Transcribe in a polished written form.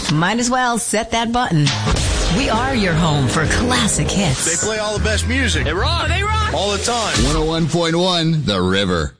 Might as well set that button. We are your home for classic hits. They play all the best music. They rock. They rock. All the time. 101.1 The River.